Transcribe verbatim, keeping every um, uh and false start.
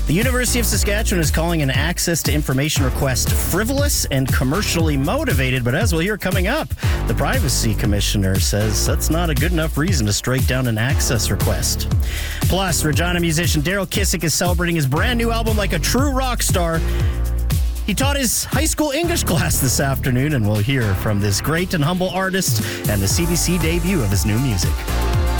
The University of Saskatchewan is calling an access to information request frivolous and commercially motivated, but as we'll hear coming up, the Privacy Commissioner says that's not a good enough reason to strike down an access request. Plus, Regina musician Daryl Kissick is celebrating his brand new album like a true rock star. He taught his high school English class this afternoon, and we'll hear from this great and humble artist and the C B C debut of his new music.